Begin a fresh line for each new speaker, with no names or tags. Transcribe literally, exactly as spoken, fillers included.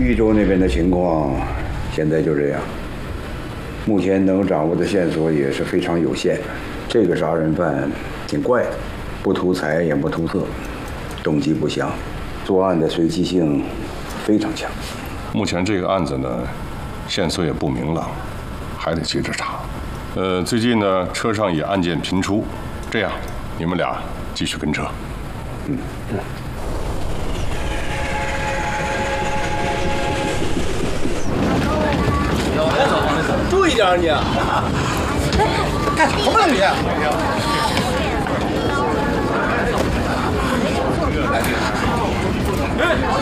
豫州那边的情况现在就这样，目前能掌握的线索也是非常有限。这个杀人犯挺怪的，不图财也不图色，动机不详，作案的随机性非常强。
目前这个案子呢，线索也不明朗，还得接着查。呃，最近呢，车上也案件频出，这样，你们俩继续跟车。
嗯嗯。
注意点啊你！干什么呢你？哎